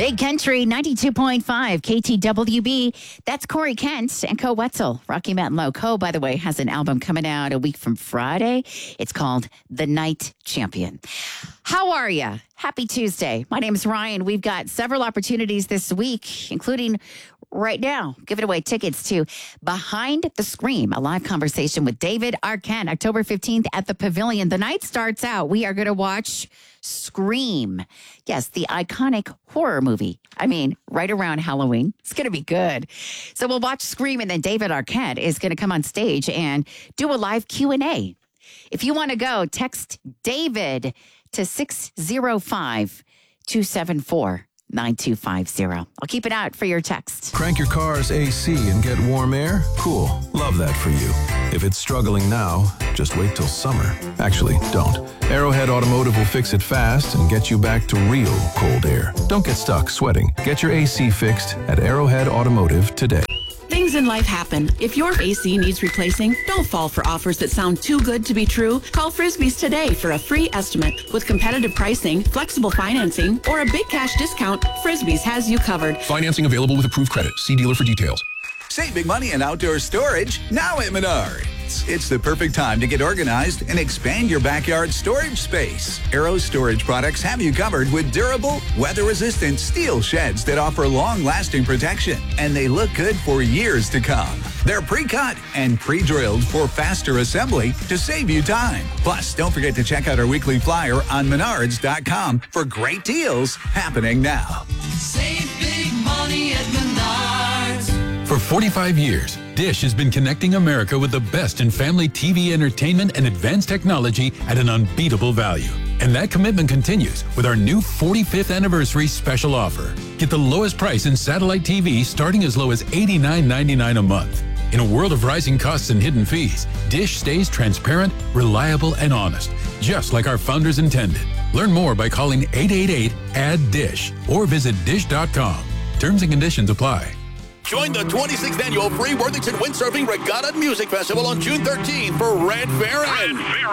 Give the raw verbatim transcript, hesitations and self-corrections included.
Big Country ninety-two point five K T W B. That's Corey Kent and Co Wetzel. Rocky Mountain Low. Co, by the way, has an album coming out a week from Friday. It's called The Night Champion. How are you? Happy Tuesday. My name is Ryan. We've got several opportunities this week, including right now, giving away tickets to Behind the Scream, a live conversation with David Arquette, October fifteenth at the Pavilion. The night starts out. We are going to watch Scream. Yes, the iconic horror movie. I mean, right around Halloween. It's going to be good. So we'll watch Scream, and then David Arquette is going to come on stage and do a live Q and A. If you want to go, text David to six zero five, two seven four, nine two five zero. I'll keep it out for your text. Crank your car's A C and get warm air? Cool. Love that for you. If it's struggling now, just wait till summer. Actually, don't. Arrowhead Automotive will fix it fast and get you back to real cold air. Don't get stuck sweating. Get your A C fixed at Arrowhead Automotive today. Things in life happen. If your A C needs replacing, don't fall for offers that sound too good to be true. Call Frisbee's today for a free estimate. With competitive pricing, flexible financing, or a big cash discount, Frisbee's has you covered. Financing available with approved credit. See dealer for details. Save big money in outdoor storage now at Menards. It's the perfect time to get organized and expand your backyard storage space. Arrow Storage products have you covered with durable, weather-resistant steel sheds that offer long-lasting protection, and they look good for years to come. They're pre-cut and pre-drilled for faster assembly to save you time. Plus, don't forget to check out our weekly flyer on menards dot com for great deals happening now. Save big money at Menards. For forty-five years, Dish has been connecting America with the best in family T V entertainment and advanced technology at an unbeatable value. And that commitment continues with our new forty-fifth anniversary special offer. Get the lowest price in satellite T V starting as low as eighty-nine ninety-nine a month. In a world of rising costs and hidden fees, Dish stays transparent, reliable, and honest, just like our founders intended. Learn more by calling eight eight eight, A D D I S H or visit dish dot com. Terms and conditions apply. Join the twenty-sixth Annual Free Worthington Windsurfing Regatta Music Festival on June thirteenth for Red Baron.